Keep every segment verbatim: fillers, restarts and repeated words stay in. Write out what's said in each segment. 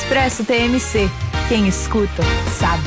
Expresso T M C. Quem escuta, sabe.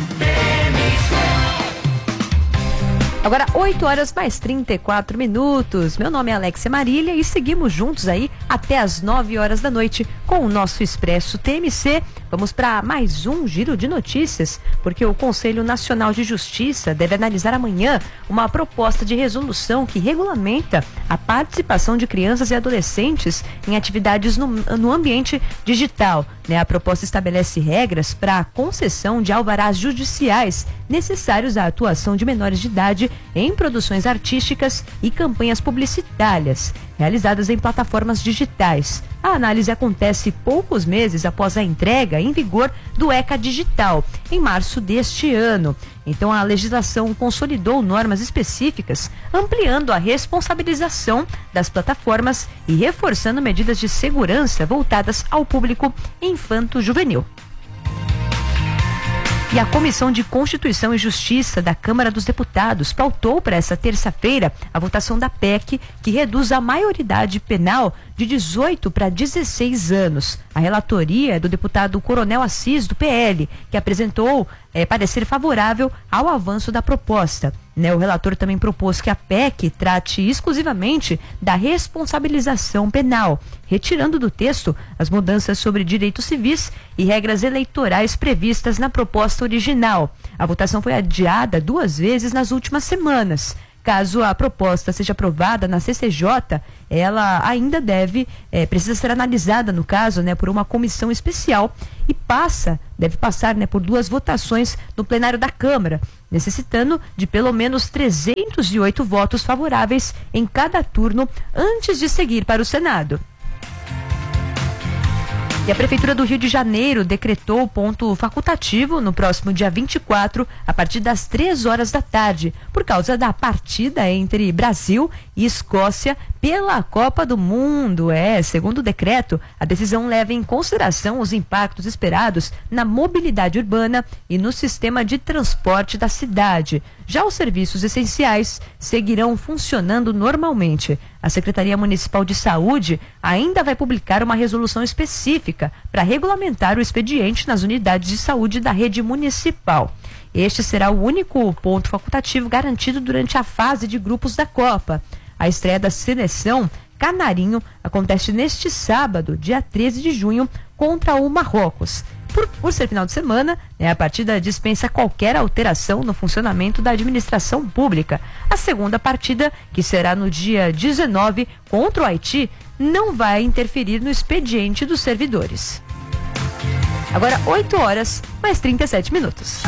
Agora, oito horas mais trinta e quatro minutos. Meu nome é Alexia Marília e seguimos juntos aí até as nove horas da noite com o nosso Expresso T M C. Vamos para mais um giro de notícias, porque o Conselho Nacional de Justiça deve analisar amanhã uma proposta de resolução que regulamenta a participação de crianças e adolescentes em atividades no, no ambiente digital. Né? A proposta estabelece regras para a concessão de alvarás judiciais necessários à atuação de menores de idade em produções artísticas e campanhas publicitárias realizadas em plataformas digitais. A análise acontece poucos meses após a entrega em vigor do ECA Digital, em março deste ano. Então, a legislação consolidou normas específicas, ampliando a responsabilização das plataformas e reforçando medidas de segurança voltadas ao público infanto-juvenil. E a Comissão de Constituição e Justiça da Câmara dos Deputados pautou para essa terça-feira a votação da P E C, que reduz a maioridade penal de dezoito para dezesseis anos. A relatoria é do deputado Coronel Assis, do P L, que apresentou é, parecer favorável ao avanço da proposta. Né, o relator também propôs que a P E C trate exclusivamente da responsabilização penal, retirando do texto as mudanças sobre direitos civis e regras eleitorais previstas na proposta original. A votação foi adiada duas vezes nas últimas semanas. Caso a proposta seja aprovada na C C J, ela ainda deve, é, precisa ser analisada, no caso, né, por uma comissão especial e passa, deve passar, né, por duas votações no plenário da Câmara, necessitando de pelo menos trezentos e oito votos favoráveis em cada turno antes de seguir para o Senado. E a Prefeitura do Rio de Janeiro decretou ponto facultativo no próximo dia vinte e quatro, a partir das três horas da tarde, por causa da partida entre Brasil e Escócia pela Copa do Mundo. É, segundo o decreto, a decisão leva em consideração os impactos esperados na mobilidade urbana e no sistema de transporte da cidade. Já os serviços essenciais seguirão funcionando normalmente. A Secretaria Municipal de Saúde ainda vai publicar uma resolução específica para regulamentar o expediente nas unidades de saúde da rede municipal. Este será o único ponto facultativo garantido durante a fase de grupos da Copa. A estreia da seleção Canarinho acontece neste sábado, dia treze de junho, contra o Marrocos. Por, por ser final de semana, né, a partida dispensa qualquer alteração no funcionamento da administração pública. A segunda partida, que será no dia dezenove, contra o Haiti, não vai interferir no expediente dos servidores. Agora, oito horas, mais trinta e sete minutos.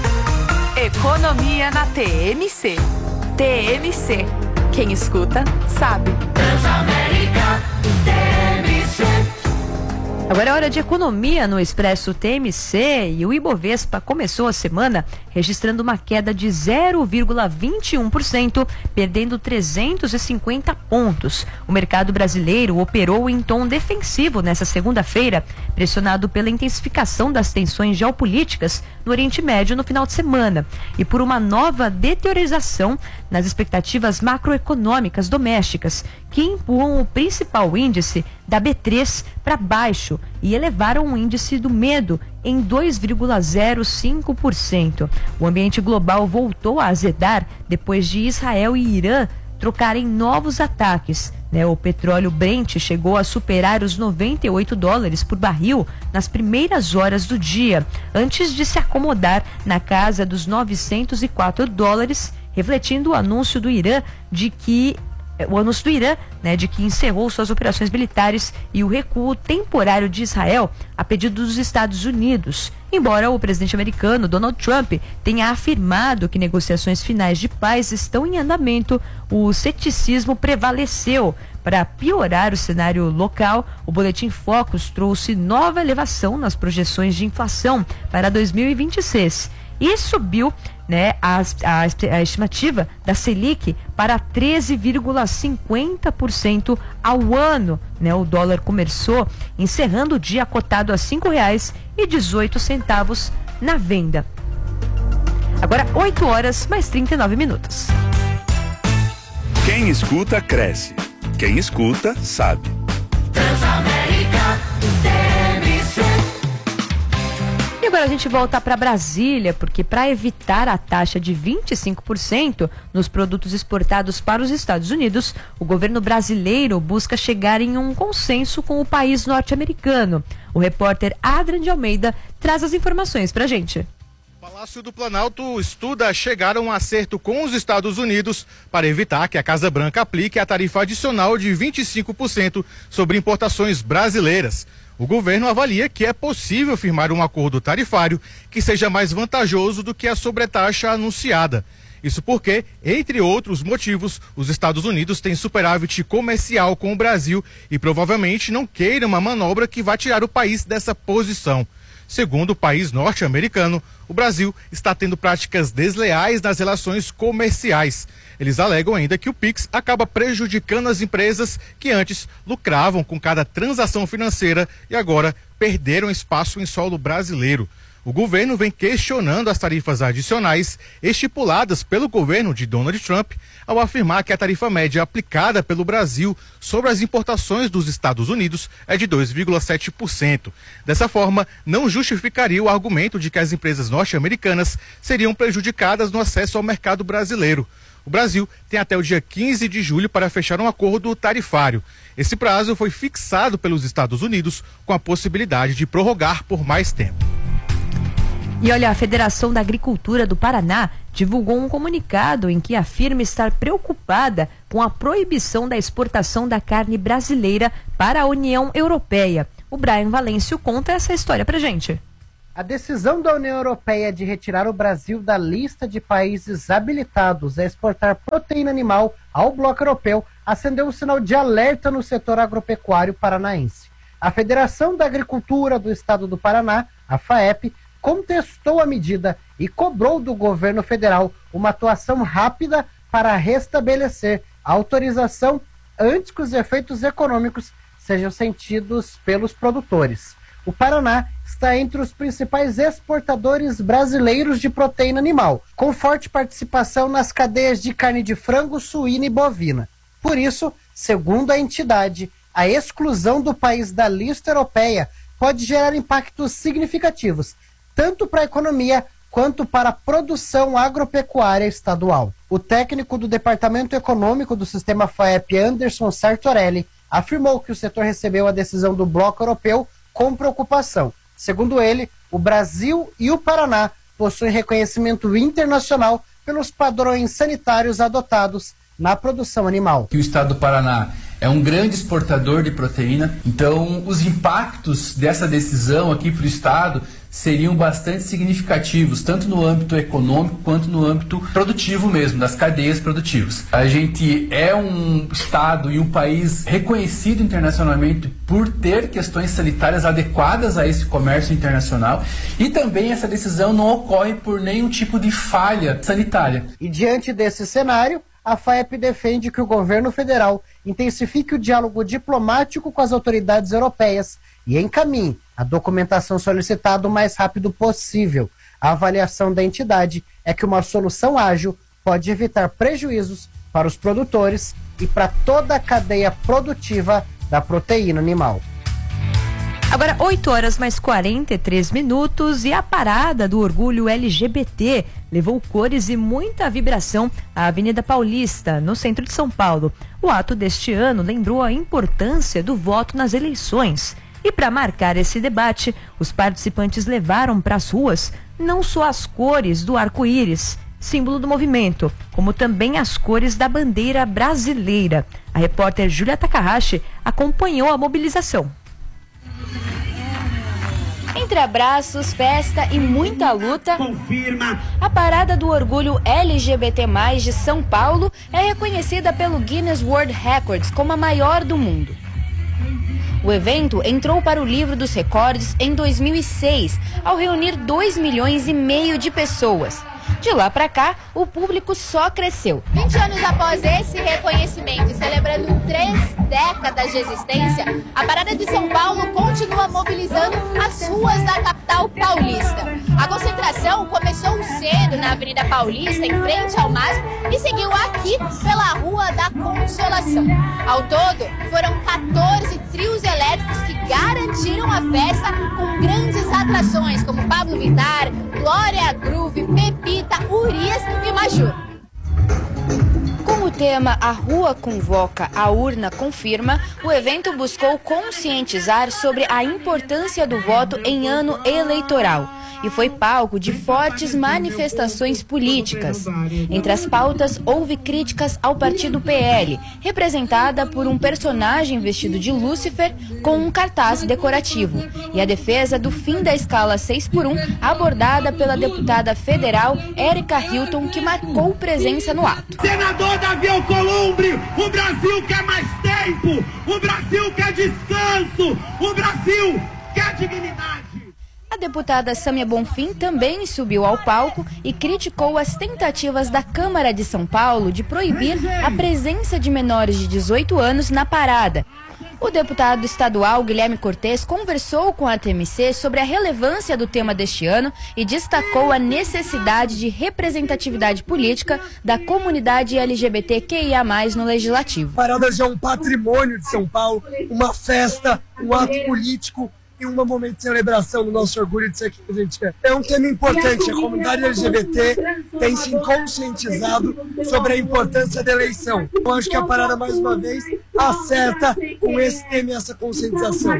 Economia na T M C. T M C. Quem escuta, sabe. Transamérica, T M C. Agora é hora de economia no Expresso T M C e o Ibovespa começou a semana registrando uma queda de zero vírgula vinte e um por cento, perdendo trezentos e cinquenta pontos. O mercado brasileiro operou em tom defensivo nesta segunda-feira, pressionado pela intensificação das tensões geopolíticas no Oriente Médio no final de semana e por uma nova deteriorização nas expectativas macroeconômicas domésticas, que empurram o principal índice da B três para baixo e elevaram o índice do medo em dois vírgula zero cinco por cento. O ambiente global voltou a azedar depois de Israel e Irã trocarem novos ataques. Né? O petróleo Brent chegou a superar os noventa e oito dólares por barril nas primeiras horas do dia, antes de se acomodar na casa dos novecentos e quatro dólares, refletindo o anúncio do Irã de que o anúncio do Irã, né, de que encerrou suas operações militares e o recuo temporário de Israel a pedido dos Estados Unidos. Embora o presidente americano Donald Trump tenha afirmado que negociações finais de paz estão em andamento, o ceticismo prevaleceu. Para piorar o cenário local, o Boletim Focus trouxe nova elevação nas projeções de inflação para dois mil e vinte e seis e subiu, né, a, a, a estimativa da Selic para treze vírgula cinquenta por cento ao ano. Né? O dólar começou encerrando o dia cotado a cinco reais e dezoito centavos na venda. Agora oito horas mais trinta e nove minutos. Quem escuta, cresce. Quem escuta, sabe. Transamérica, T M C. Agora a gente volta para Brasília, porque para evitar a taxa de vinte e cinco por cento nos produtos exportados para os Estados Unidos, o governo brasileiro busca chegar em um consenso com o país norte-americano. O repórter Adrian de Almeida traz as informações para a gente. O Palácio do Planalto estuda chegar a um acerto com os Estados Unidos para evitar que a Casa Branca aplique a tarifa adicional de vinte e cinco por cento sobre importações brasileiras. O governo avalia que é possível firmar um acordo tarifário que seja mais vantajoso do que a sobretaxa anunciada. Isso porque, entre outros motivos, os Estados Unidos têm superávit comercial com o Brasil e provavelmente não queiram uma manobra que vá tirar o país dessa posição. Segundo o país norte-americano, o Brasil está tendo práticas desleais nas relações comerciais. Eles alegam ainda que o Pix acaba prejudicando as empresas que antes lucravam com cada transação financeira e agora perderam espaço em solo brasileiro. O governo vem questionando as tarifas adicionais estipuladas pelo governo de Donald Trump ao afirmar que a tarifa média aplicada pelo Brasil sobre as importações dos Estados Unidos é de dois vírgula sete por cento. Dessa forma, não justificaria o argumento de que as empresas norte-americanas seriam prejudicadas no acesso ao mercado brasileiro. O Brasil tem até o dia quinze de julho para fechar um acordo tarifário. Esse prazo foi fixado pelos Estados Unidos com a possibilidade de prorrogar por mais tempo. E olha, a Federação da Agricultura do Paraná divulgou um comunicado em que afirma estar preocupada com a proibição da exportação da carne brasileira para a União Europeia. O Brian Valêncio conta essa história pra gente. A decisão da União Europeia de retirar o Brasil da lista de países habilitados a exportar proteína animal ao bloco europeu acendeu um sinal de alerta no setor agropecuário paranaense. A Federação da Agricultura do Estado do Paraná, a FAEP, contestou a medida e cobrou do governo federal uma atuação rápida para restabelecer a autorização antes que os efeitos econômicos sejam sentidos pelos produtores. O Paraná está entre os principais exportadores brasileiros de proteína animal, com forte participação nas cadeias de carne de frango, suína e bovina. Por isso, segundo a entidade, a exclusão do país da lista europeia pode gerar impactos significativos, tanto para a economia quanto para a produção agropecuária estadual. O técnico do Departamento Econômico do Sistema FAEP, Anderson Sartorelli, afirmou que o setor recebeu a decisão do bloco europeu com preocupação. Segundo ele, o Brasil e o Paraná possuem reconhecimento internacional pelos padrões sanitários adotados na produção animal. O estado do Paraná é um grande exportador de proteína, então os impactos dessa decisão aqui para o estado seriam bastante significativos, tanto no âmbito econômico quanto no âmbito produtivo mesmo, das cadeias produtivas. A gente é um estado e um país reconhecido internacionalmente por ter questões sanitárias adequadas a esse comércio internacional e também essa decisão não ocorre por nenhum tipo de falha sanitária. E diante desse cenário, a FAEP defende que o governo federal intensifique o diálogo diplomático com as autoridades europeias e encaminhe a documentação solicitada o mais rápido possível. A avaliação da entidade é que uma solução ágil pode evitar prejuízos para os produtores e para toda a cadeia produtiva da proteína animal. Agora, oito horas mais quarenta e três minutos e a parada do orgulho L G B T levou cores e muita vibração à Avenida Paulista, no centro de São Paulo. O ato deste ano lembrou a importância do voto nas eleições. E para marcar esse debate, os participantes levaram para as ruas não só as cores do arco-íris, símbolo do movimento, como também as cores da bandeira brasileira. A repórter Júlia Takahashi acompanhou a mobilização. Entre abraços, festa e muita luta, confirma. A parada do orgulho L G B T mais, de São Paulo é reconhecida pelo Guinness World Records como a maior do mundo. O evento entrou para o livro dos recordes em dois mil e seis, ao reunir dois milhões e meio de pessoas. De lá para cá, o público só cresceu. vinte anos após esse reconhecimento e celebrando três décadas de existência, a Parada de São Paulo continua mobilizando as ruas da capital paulista. A concentração começou cedo na Avenida Paulista, em frente ao M A S P, e seguiu aqui pela Rua da Consolação. Ao todo, foram quatorze trios elétricos que garantiram a festa com grandes atrações, como Pablo Pablo Vittar, Glória Groove, Pepita, Urias e Maju. Com o tema A Rua Convoca, a Urna Confirma, o evento buscou conscientizar sobre a importância do voto em ano eleitoral e foi palco de fortes manifestações políticas. Entre as pautas, houve críticas ao partido P L, representada por um personagem vestido de Lúcifer com um cartaz decorativo, e a defesa do fim da escala seis por um, abordada pela deputada federal Érica Hilton, que marcou presença no ato. Senador Davi Alcolumbre, o Brasil quer mais tempo, o Brasil quer descanso, o Brasil quer dignidade. A deputada Sâmia Bonfim também subiu ao palco e criticou as tentativas da Câmara de São Paulo de proibir a presença de menores de dezoito anos na parada. O deputado estadual Guilherme Cortes conversou com a T M C sobre a relevância do tema deste ano e destacou a necessidade de representatividade política da comunidade L G B T Q I A mais, no Legislativo. A parada já é um patrimônio de São Paulo, uma festa, um ato político e um momento de celebração do nosso orgulho de ser quem a gente é. É um tema importante, a comunidade L G B T tem se conscientizado sobre a importância da eleição. Eu acho que a parada, mais uma vez, acerta com esse tema e essa conscientização.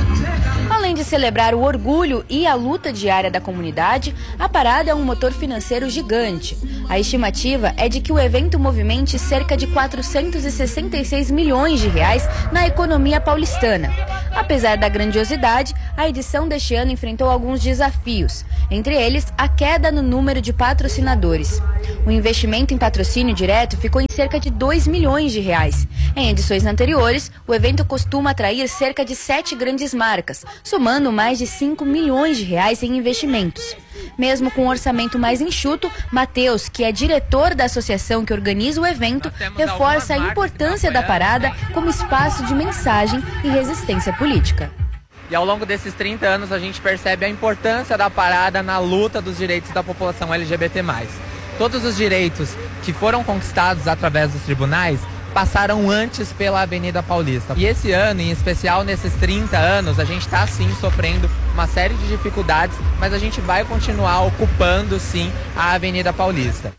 Além de celebrar o orgulho e a luta diária da comunidade, a parada é um motor financeiro gigante. A estimativa é de que o evento movimente cerca de quatrocentos e sessenta e seis milhões de reais na economia paulistana. Apesar da grandiosidade, a edição deste ano enfrentou alguns desafios, entre eles a queda no número de patrocinadores. O investimento em patrocínio direto ficou em cerca de dois milhões de reais. Em edições anteriores, o evento costuma atrair cerca de sete grandes marcas, somando mais de cinco milhões de reais em investimentos. Mesmo com um orçamento mais enxuto, Matheus, que é diretor da associação que organiza o evento, reforça a importância da parada como espaço de mensagem e resistência política. E ao longo desses trinta anos a gente percebe a importância da parada na luta dos direitos da população L G B T mais. Todos os direitos que foram conquistados através dos tribunais passaram antes pela Avenida Paulista. E esse ano, em especial nesses trinta anos, a gente está sim sofrendo uma série de dificuldades, mas a gente vai continuar ocupando sim a Avenida Paulista.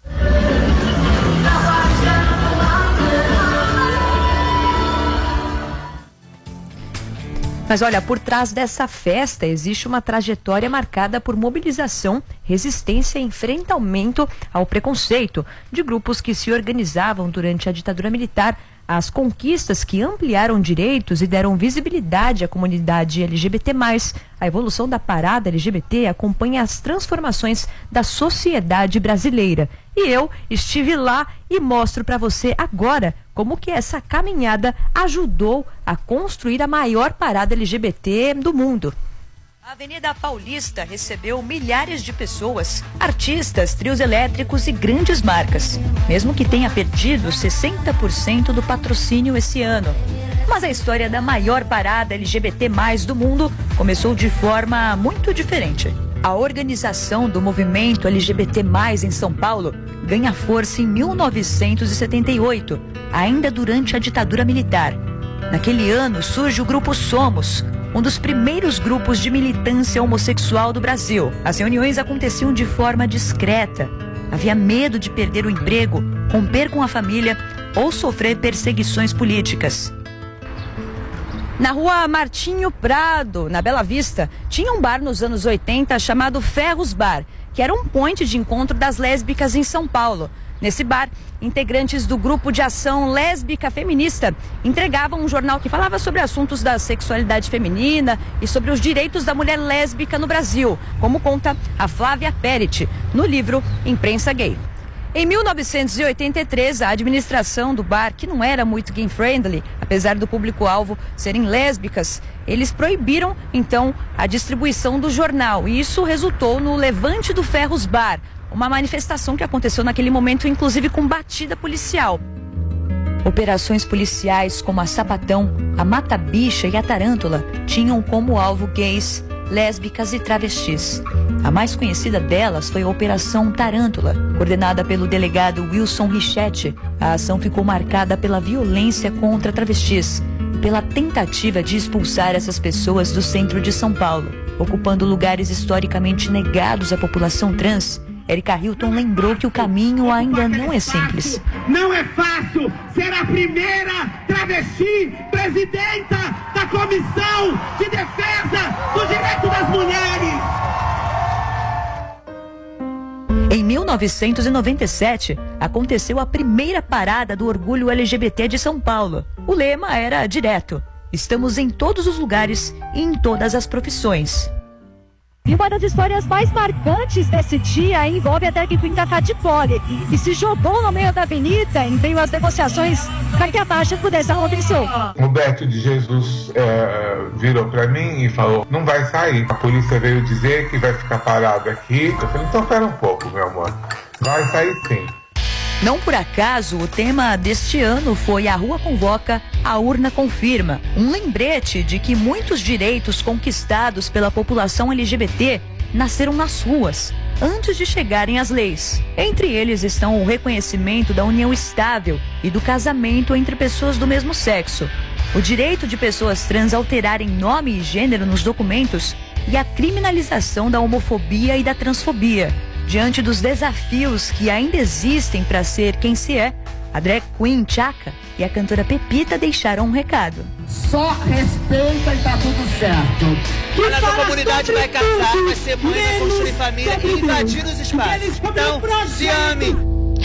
Mas olha, por trás dessa festa existe uma trajetória marcada por mobilização, resistência e enfrentamento ao preconceito de grupos que se organizavam durante a ditadura militar, as conquistas que ampliaram direitos e deram visibilidade à comunidade L G B T mais. A evolução da parada L G B T acompanha as transformações da sociedade brasileira. E eu estive lá e mostro para você agora como que essa caminhada ajudou a construir a maior parada L G B T do mundo. A Avenida Paulista recebeu milhares de pessoas, artistas, trios elétricos e grandes marcas, mesmo que tenha perdido sessenta por cento do patrocínio esse ano. Mas a história da maior parada L G B T mais do mundo começou de forma muito diferente. A organização do movimento L G B T mais, em São Paulo, ganha força em mil novecentos e setenta e oito, ainda durante a ditadura militar. Naquele ano surge o Grupo Somos, um dos primeiros grupos de militância homossexual do Brasil. As reuniões aconteciam de forma discreta. Havia medo de perder o emprego, romper com a família ou sofrer perseguições políticas. Na rua Martinho Prado, na Bela Vista, tinha um bar nos anos oitenta chamado Ferros Bar, que era um ponto de encontro das lésbicas em São Paulo. Nesse bar, integrantes do grupo de ação lésbica feminista entregavam um jornal que falava sobre assuntos da sexualidade feminina e sobre os direitos da mulher lésbica no Brasil, como conta a Flávia Perit, no livro Imprensa Gay. Em mil novecentos e oitenta e três, a administração do bar, que não era muito gay-friendly, apesar do público-alvo serem lésbicas, eles proibiram, então, a distribuição do jornal. E isso resultou no Levante do Ferros Bar, uma manifestação que aconteceu naquele momento, inclusive com batida policial. Operações policiais como a Sapatão, a Mata Bicha e a Tarântula tinham como alvo gays, lésbicas e travestis. A mais conhecida delas foi a Operação Tarântula, coordenada pelo delegado Wilson Richetti. A ação ficou marcada pela violência contra travestis e pela tentativa de expulsar essas pessoas do centro de São Paulo. ocupando lugares historicamente negados à população trans, Erika Hilton lembrou que o caminho ainda não é simples. Não é fácil ser a primeira travesti presidenta da Comissão de Defesa do Direito das Mulheres. Em mil novecentos e noventa e sete, aconteceu a primeira parada do orgulho L G B T de São Paulo. O lema era direto: estamos em todos os lugares e em todas as profissões. E uma das histórias mais marcantes desse dia envolve a drag queen da Cadipole, que se jogou no meio da avenida em meio às negociações para que a marcha pudesse acontecer. O Beto de Jesus é, virou para mim e falou: não vai sair. A polícia veio dizer que vai ficar parado aqui. Eu falei: então espera um pouco, meu amor. Vai sair sim. Não por acaso, o tema deste ano foi A Rua Convoca, a Urna Confirma. Um lembrete de que muitos direitos conquistados pela população L G B T nasceram nas ruas, antes de chegarem às leis. Entre eles estão o reconhecimento da união estável e do casamento entre pessoas do mesmo sexo, o direito de pessoas trans alterarem nome e gênero nos documentos e a criminalização da homofobia e da transfobia. Diante dos desafios que ainda existem para ser quem se é, a drag queen Tchaka e a cantora Pepita deixaram um recado. Só respeita e tá tudo certo. Olha, essa comunidade vai casar, vai ser mãe, vai construir família e invadir os espaços. Então, se ame.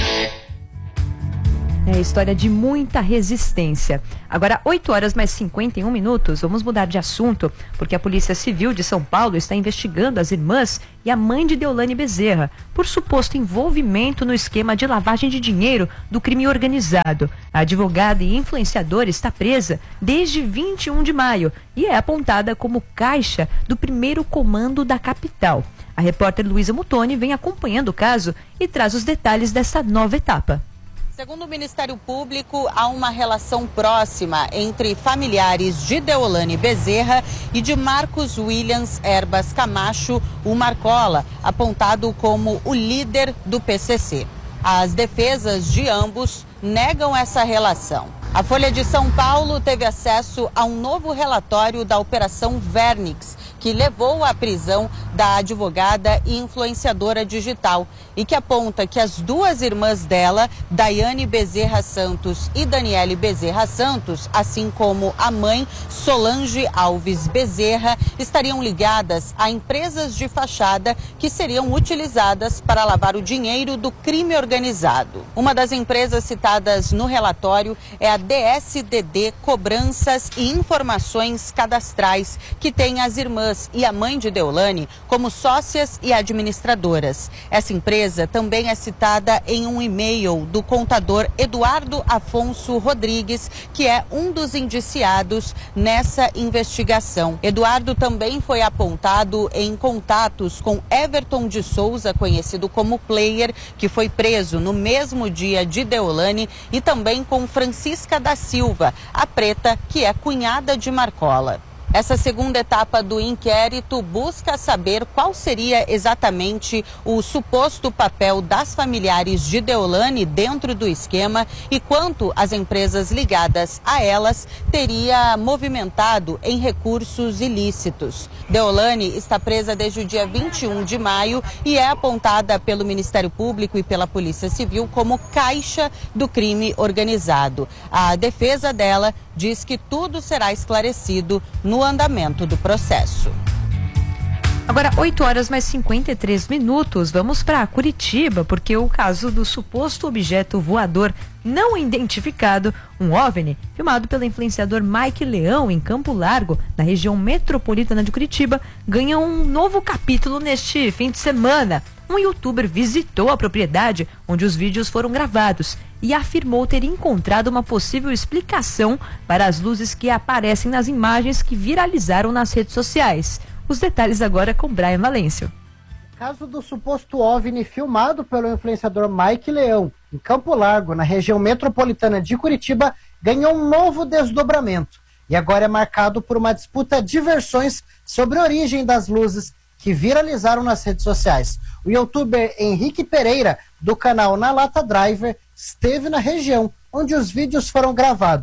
É história de muita resistência. Agora, oito horas mais cinquenta e um minutos, vamos mudar de assunto, porque a Polícia Civil de São Paulo está investigando as irmãs e a mãe de Deolane Bezerra por suposto envolvimento no esquema de lavagem de dinheiro do crime organizado. A advogada e influenciadora está presa desde vinte e um de maio e é apontada como caixa do primeiro comando da capital. A repórter Luísa Mutoni vem acompanhando o caso e traz os detalhes dessa nova etapa. Segundo o Ministério Público, há uma relação próxima entre familiares de Deolane Bezerra e de Marcos Williams Erbas Camacho, o Marcola, apontado como o líder do P C C. As defesas de ambos negam essa relação. A Folha de São Paulo teve acesso a um novo relatório da Operação Vernix, que levou à prisão da advogada e influenciadora digital e que aponta que as duas irmãs dela, Daiane Bezerra Santos e Daniele Bezerra Santos, assim como a mãe, Solange Alves Bezerra, estariam ligadas a empresas de fachada que seriam utilizadas para lavar o dinheiro do crime organizado. Uma das empresas citadas no relatório é a D S D D Cobranças e Informações Cadastrais, que tem as irmãs e a mãe de Deolane como sócias e administradoras. Essa empresa também é citada em um e-mail do contador Eduardo Afonso Rodrigues, que é um dos indiciados nessa investigação. Eduardo também foi apontado em contatos com Everton de Souza, conhecido como Player, que foi preso no mesmo dia de Deolane, e também com Francisca da Silva, a preta, que é cunhada de Marcola. Essa segunda etapa do inquérito busca saber qual seria exatamente o suposto papel das familiares de Deolane dentro do esquema e quanto as empresas ligadas a elas teria movimentado em recursos ilícitos. Deolane está presa desde o dia vinte e um de maio e é apontada pelo Ministério Público e pela Polícia Civil como caixa do crime organizado. A defesa dela diz que tudo será esclarecido no andamento do processo. Agora, oito horas mais cinquenta e três minutos, vamos para Curitiba, porque o caso do suposto objeto voador não identificado, um OVNI, filmado pelo influenciador Mike Leão em Campo Largo, na região metropolitana de Curitiba, ganha um novo capítulo neste fim de semana. Um youtuber visitou a propriedade onde os vídeos foram gravados e afirmou ter encontrado uma possível explicação para as luzes que aparecem nas imagens que viralizaram nas redes sociais. Os detalhes agora com Brian Valêncio. O caso do suposto OVNI filmado pelo influenciador Mike Leão em Campo Largo, na região metropolitana de Curitiba, ganhou um novo desdobramento e agora é marcado por uma disputa de versões sobre a origem das luzes que viralizaram nas redes sociais. O youtuber Henrique Pereira, do canal Na Lata Driver, esteve na região onde os vídeos foram gravados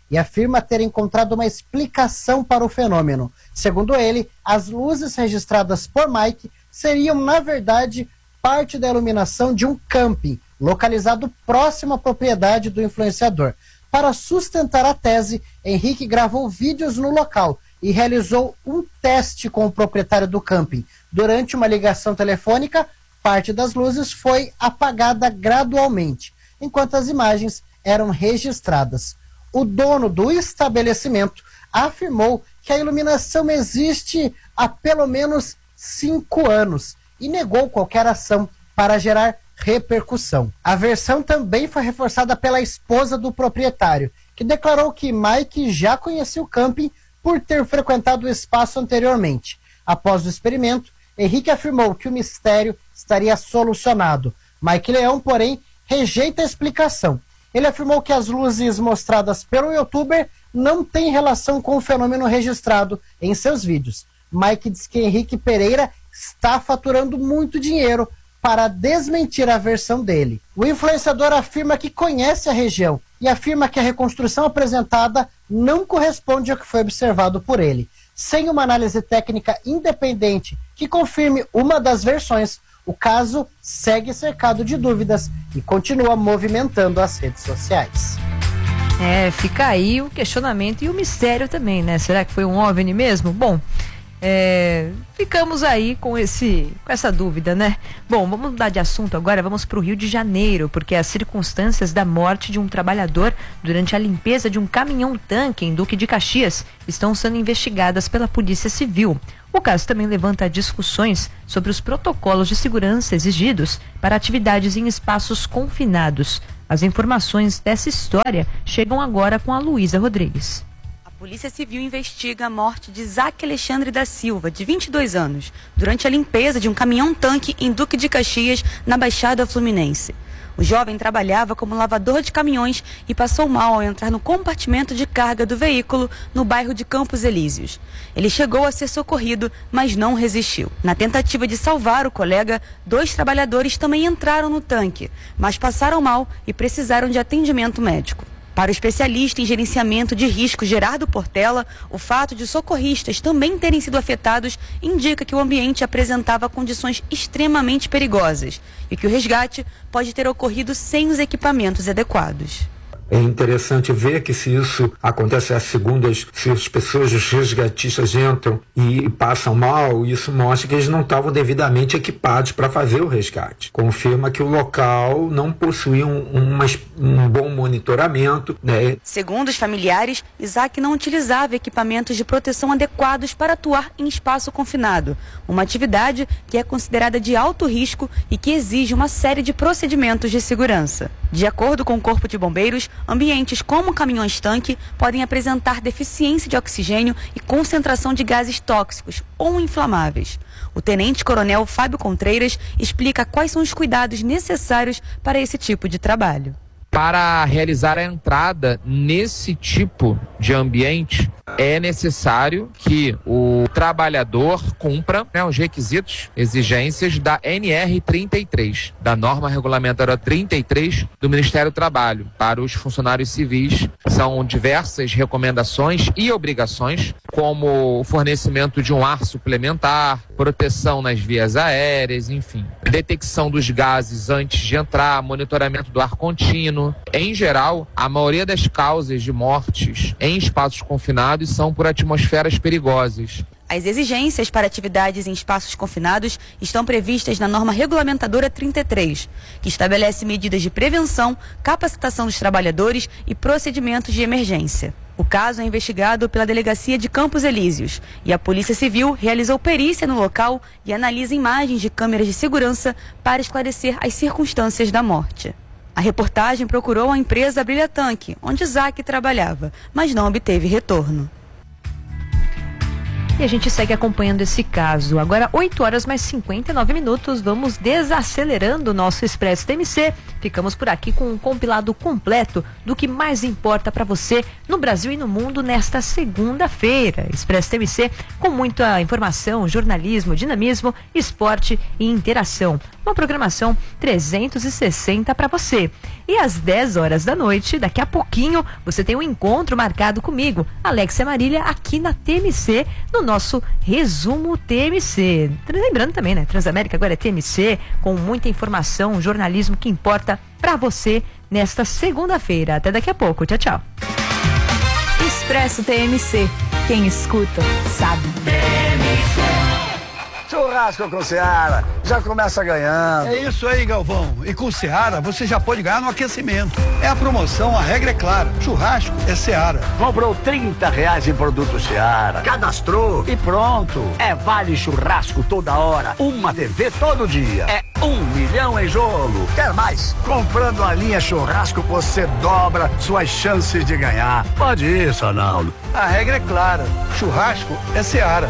e afirma ter encontrado uma explicação para o fenômeno. Segundo ele, as luzes registradas por Mike seriam, na verdade, parte da iluminação de um camping, localizado próximo à propriedade do influenciador. Para sustentar a tese, Henrique gravou vídeos no local e realizou um teste com o proprietário do camping. Durante uma ligação telefônica, parte das luzes foi apagada gradualmente, enquanto as imagens eram registradas. O dono do estabelecimento afirmou que a iluminação existe há pelo menos cinco anos e negou qualquer ação para gerar repercussão. A versão também foi reforçada pela esposa do proprietário, que declarou que Mike já conhecia o camping por ter frequentado o espaço anteriormente. Após o experimento, Henrique afirmou que o mistério estaria solucionado. Mike Leão, porém, rejeita a explicação. Ele afirmou que as luzes mostradas pelo youtuber não têm relação com o fenômeno registrado em seus vídeos. Mike diz que Henrique Pereira está faturando muito dinheiro para desmentir a versão dele. O influenciador afirma que conhece a região e afirma que a reconstrução apresentada não corresponde ao que foi observado por ele. Sem uma análise técnica independente que confirme uma das versões, o caso segue cercado de dúvidas e continua movimentando as redes sociais. É, fica aí o questionamento e o mistério também, né? Será que foi um OVNI mesmo? Bom, é, ficamos aí com, esse, com essa dúvida, né? Bom, vamos mudar de assunto agora, vamos para o Rio de Janeiro, porque as circunstâncias da morte de um trabalhador durante a limpeza de um caminhão-tanque em Duque de Caxias estão sendo investigadas pela Polícia Civil. O caso também levanta discussões sobre os protocolos de segurança exigidos para atividades em espaços confinados. As informações dessa história chegam agora com a Luísa Rodrigues. A Polícia Civil investiga a morte de Isaac Alexandre da Silva, de vinte e dois anos, durante a limpeza de um caminhão-tanque em Duque de Caxias, na Baixada Fluminense. O jovem trabalhava como lavador de caminhões e passou mal ao entrar no compartimento de carga do veículo no bairro de Campos Elíseos. Ele chegou a ser socorrido, mas não resistiu. Na tentativa de salvar o colega, dois trabalhadores também entraram no tanque, mas passaram mal e precisaram de atendimento médico. Para o especialista em gerenciamento de risco Gerardo Portela, o fato de socorristas também terem sido afetados indica que o ambiente apresentava condições extremamente perigosas e que o resgate pode ter ocorrido sem os equipamentos adequados. É interessante ver que se isso acontece às segundas, se as pessoas, os resgatistas entram e passam mal, isso mostra que eles não estavam devidamente equipados para fazer o resgate. Confirma que o local não possuía um, uma, um bom monitoramento, né? Segundo os familiares, Isaac não utilizava equipamentos de proteção adequados para atuar em espaço confinado, uma atividade que é considerada de alto risco e que exige uma série de procedimentos de segurança. De acordo com o Corpo de Bombeiros, ambientes como caminhões-tanque podem apresentar deficiência de oxigênio e concentração de gases tóxicos ou inflamáveis. O tenente-coronel Fábio Contreiras explica quais são os cuidados necessários para esse tipo de trabalho. Para realizar a entrada nesse tipo de ambiente, é necessário que o trabalhador cumpra, né, os requisitos, exigências da N R trinta e três, da norma regulamentar trinta e três do Ministério do Trabalho. Para os funcionários civis, são diversas recomendações e obrigações, como o fornecimento de um ar suplementar, proteção nas vias aéreas, enfim, detecção dos gases antes de entrar, monitoramento do ar contínuo. Em geral, a maioria das causas de mortes em espaços confinados são por atmosferas perigosas. As exigências para atividades em espaços confinados estão previstas na norma regulamentadora trinta e três, que estabelece medidas de prevenção, capacitação dos trabalhadores e procedimentos de emergência. O caso é investigado pela Delegacia de Campos Elíseos e a Polícia Civil realizou perícia no local e analisa imagens de câmeras de segurança para esclarecer as circunstâncias da morte. A reportagem procurou a empresa Brilha Tanque, onde Isaac trabalhava, mas não obteve retorno. E a gente segue acompanhando esse caso. Agora, oito horas mais cinquenta e nove minutos, vamos desacelerando o nosso Expresso T M C. Ficamos por aqui com um compilado completo do que mais importa para você no Brasil e no mundo nesta segunda-feira. Expresso T M C com muita informação, jornalismo, dinamismo, esporte e interação. uma programação trezentos e sessenta para você. E às dez horas da noite, daqui a pouquinho, você tem um encontro marcado comigo, Alexia Marília, aqui na T M C, no nosso Resumo T M C. Lembrando também, né? Transamérica agora é T M C, com muita informação, um jornalismo que importa para você nesta segunda-feira. Até daqui a pouco. Tchau, tchau. Expresso T M C. Quem escuta, sabe. Churrasco com Seara, já começa ganhando. É isso aí, Galvão. E com Seara, você já pode ganhar no aquecimento. É a promoção, a regra é clara. Churrasco é Seara. Comprou trinta reais em produto Seara, cadastrou e pronto. É vale churrasco toda hora, uma T V todo dia. É um milhão em jogo. Quer mais? Comprando a linha churrasco, você dobra suas chances de ganhar. Pode ir, Sonaldo. A regra é clara. Churrasco é Seara.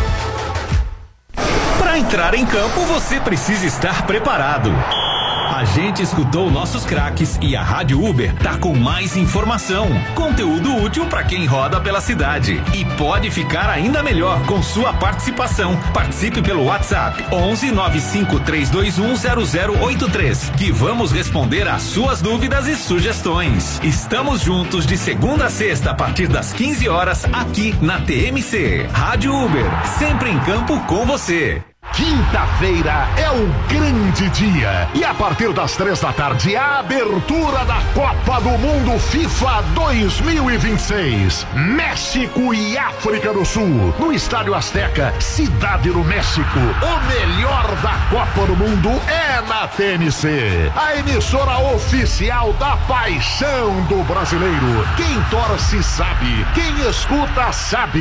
Para entrar em campo, você precisa estar preparado. A gente escutou nossos craques e a Rádio Uber tá com mais informação, conteúdo útil para quem roda pela cidade. E pode ficar ainda melhor com sua participação. Participe pelo WhatsApp onze nove cinco três dois um zero zero oito três, que vamos responder às suas dúvidas e sugestões. Estamos juntos de segunda a sexta a partir das quinze horas aqui na T M C. Rádio Uber, sempre em campo com você. Quinta-feira é o grande dia e a partir das três da tarde a abertura da Copa do Mundo FIFA dois mil e vinte e seis, México e África do Sul, no Estádio Azteca, Cidade do México. O melhor da Copa do Mundo é na T N C, a emissora oficial da paixão do brasileiro. Quem torce sabe, quem escuta sabe.